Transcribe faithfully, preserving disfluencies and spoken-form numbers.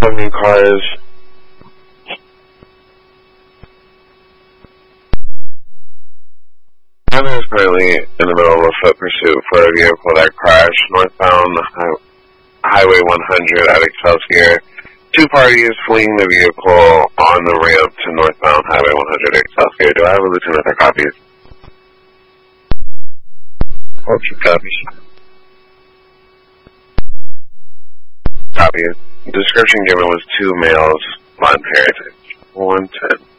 Moving cars. Man is currently in the middle of a foot pursuit for a vehicle that crashed northbound hi- Highway one hundred at Excelsior. Two parties fleeing the vehicle on the ramp to northbound Highway one hundred at Excelsior. Do I have a lieutenant that copies? Okay, copies. Copies. The description given was two males, blonde heritage. one ten.